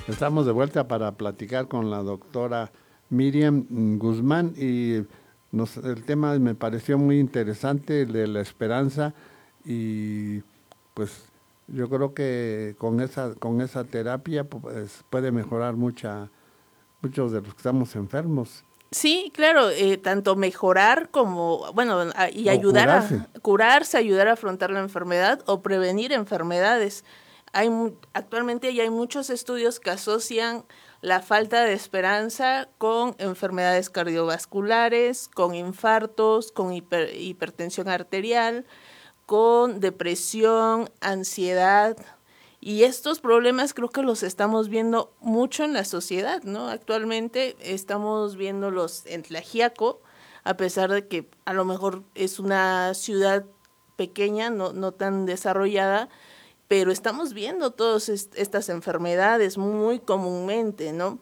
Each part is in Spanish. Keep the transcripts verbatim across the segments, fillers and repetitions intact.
Estamos de vuelta para platicar con la doctora Miriam Guzmán y nos, el tema me pareció muy interesante, el de la esperanza, y pues yo creo que con esa, con esa terapia pues, puede mejorar mucha, muchos de los que estamos enfermos. Sí, claro, eh, tanto mejorar como, bueno, a- y O ayudar curarse. a curarse, ayudar a afrontar la enfermedad o prevenir enfermedades. Hay mu- actualmente ya hay muchos estudios que asocian la falta de esperanza con enfermedades cardiovasculares, con infartos, con hiper- hipertensión arterial, con depresión, ansiedad. Y estos problemas creo que los estamos viendo mucho en la sociedad, ¿no? Actualmente estamos viéndolos en Tlaxiaco, a pesar de que a lo mejor es una ciudad pequeña, no, no tan desarrollada, pero estamos viendo todas est estas enfermedades muy comúnmente, ¿no?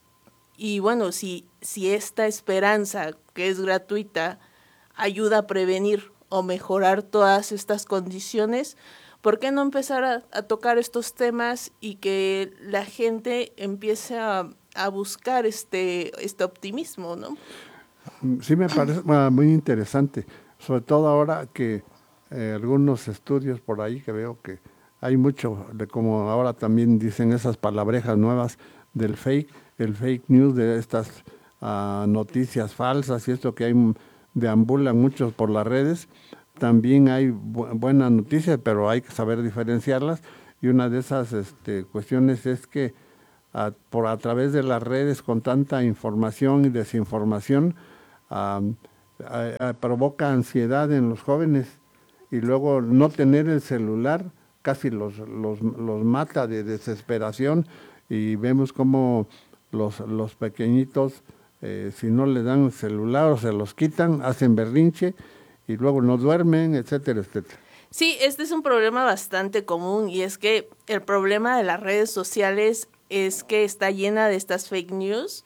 Y bueno, si, si esta esperanza, que es gratuita, ayuda a prevenir o mejorar todas estas condiciones, ¿por qué no empezar a, a tocar estos temas y que la gente empiece a, a buscar este, este optimismo, ¿no? Sí me parece ah, muy interesante, sobre todo ahora que eh, algunos estudios por ahí que veo que hay mucho de como ahora también dicen esas palabrejas nuevas del fake, el fake news de estas ah, noticias falsas y esto que hay m- deambulan muchos por las redes. También hay bu- buenas noticias, pero hay que saber diferenciarlas y una de esas este, cuestiones es que a, por a través de las redes con tanta información y desinformación ah, a- a- provoca ansiedad en los jóvenes y luego no tener el celular casi los, los, los mata de desesperación y vemos como los, los pequeñitos eh, si no le dan el celular o se los quitan, hacen berrinche y luego no duermen, etcétera, etcétera. Sí, este es un problema bastante común y es que el problema de las redes sociales es que está llena de estas fake news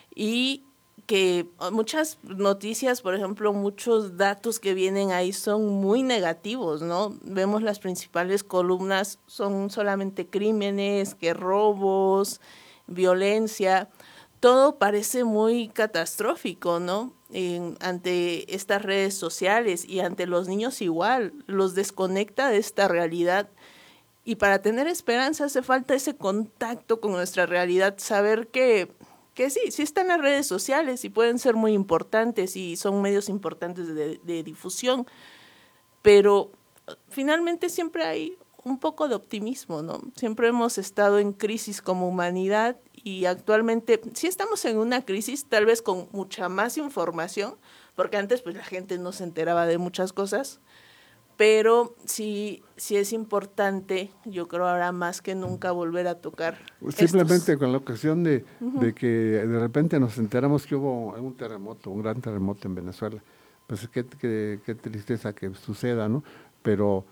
y que muchas noticias, por ejemplo, muchos datos que vienen ahí son muy negativos, ¿no? Vemos las principales columnas, son solamente crímenes, que robos, violencia, todo parece muy catastrófico, ¿no? En, ante estas redes sociales y ante los niños igual, los desconecta de esta realidad. Y para tener esperanza hace falta ese contacto con nuestra realidad, saber que, que sí, sí están las redes sociales y pueden ser muy importantes y son medios importantes de, de difusión, pero finalmente siempre hay un poco de optimismo, ¿no? Siempre hemos estado en crisis como humanidad y actualmente sí estamos en una crisis, tal vez con mucha más información, porque antes pues la gente no se enteraba de muchas cosas, pero sí, sí es importante, yo creo ahora más que nunca volver a tocar estos. Simplemente con la ocasión de, de que de repente nos enteramos que hubo un terremoto, un gran terremoto en Venezuela. Pues qué, qué, qué tristeza que suceda, ¿no? Pero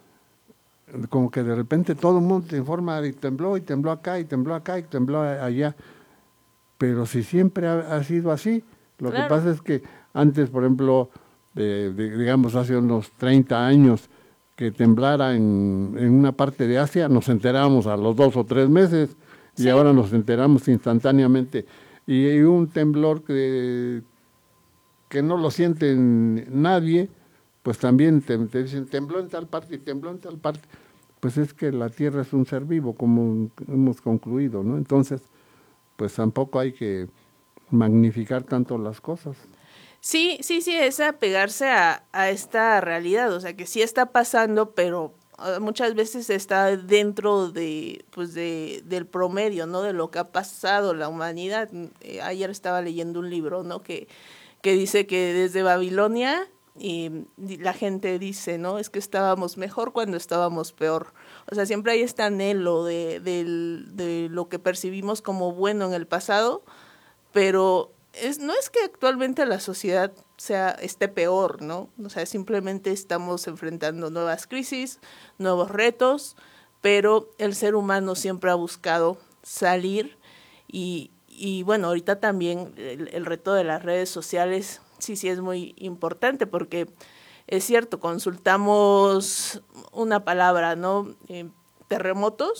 como que de repente todo el mundo te informa y tembló y tembló acá y tembló acá y tembló a- allá. Pero si siempre ha, ha sido así, lo que Claro, pasa es que antes, por ejemplo, de- de- digamos hace unos treinta años, que temblara en, en una parte de Asia, nos enterábamos a los dos o tres meses y sí, ahora nos enteramos instantáneamente. Y hay un temblor que, que no lo siente nadie, pues también te, te dicen tembló en tal parte y tembló en tal parte. Pues es que la Tierra es un ser vivo, como hemos concluido, ¿no? Entonces, pues tampoco hay que magnificar tanto las cosas. sí, sí, sí, es apegarse a, a esta realidad, o sea que sí está pasando, pero uh, muchas veces está dentro de, pues de, del promedio, ¿no? De lo que ha pasado la humanidad. Eh, ayer estaba leyendo un libro, ¿no? Que, que dice que desde Babilonia y la gente dice, ¿no? Es que estábamos mejor cuando estábamos peor. O sea, siempre hay este anhelo de, de, de lo que percibimos como bueno en el pasado, pero es, no es que actualmente la sociedad sea esté peor, ¿no? O sea, simplemente estamos enfrentando nuevas crisis, nuevos retos, pero el ser humano siempre ha buscado salir y, y bueno, ahorita también el, el reto de las redes sociales sí, sí es muy importante porque es cierto, consultamos una palabra, ¿no? Eh, terremotos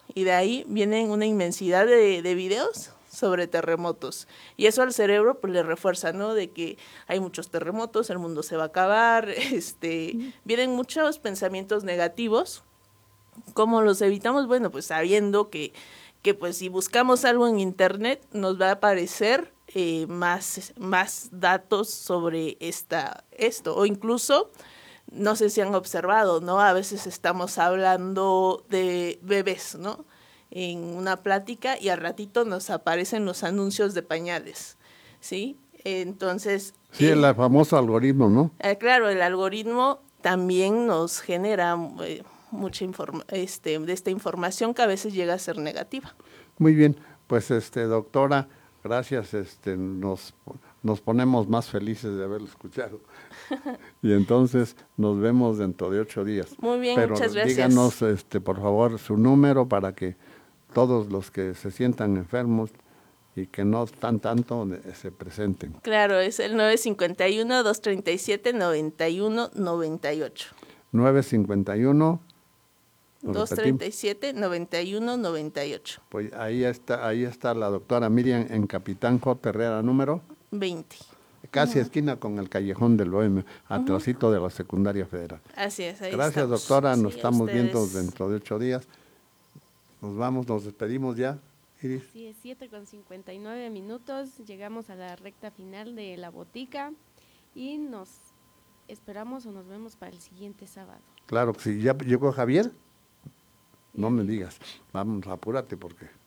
y de ahí vienen una inmensidad de, de videos sobre terremotos. Y eso al cerebro pues le refuerza, ¿no? De que hay muchos terremotos, el mundo se va a acabar, este, mm. vienen muchos pensamientos negativos. ¿Cómo los evitamos? Bueno, pues sabiendo que, que pues si buscamos algo en internet nos va a aparecer eh, más, más datos sobre esta, esto, o incluso, no sé si han observado, ¿no? A veces estamos hablando de bebés, ¿no? En una plática y al ratito nos aparecen los anuncios de pañales, ¿sí? Entonces... Sí, eh, el famoso algoritmo, ¿no? Eh, claro, el algoritmo también nos genera eh, mucha informa este, de esta información que a veces llega a ser negativa. Muy bien, pues este doctora, gracias, este nos, nos ponemos más felices de haberlo escuchado. Y entonces nos vemos dentro de ocho días. Muy bien, pero muchas gracias. Díganos, este, por favor, su número para que todos los que se sientan enfermos y que no están tanto se presenten. Claro, es el nueve cinco uno, dos tres siete, nueve uno nueve ocho. nueve cinco uno, dos tres siete, nueve uno nueve ocho. Pues ahí está, ahí está la doctora Miriam en Capitán J. Herrera, número veinte. Casi uh-huh. esquina con el Callejón del Bohemio, atrásito uh-huh. de la Secundaria Federal. Así es, ahí Gracias, estamos. doctora, nos sí, estamos ustedes... viendo dentro de ocho días. Nos vamos, nos despedimos ya, Iris. Sí, es siete con cincuenta y nueve minutos, llegamos a la recta final de la botica y nos esperamos o nos vemos para el siguiente sábado. Claro que sí, ¿ya llegó Javier? No me digas, vamos, apúrate porque...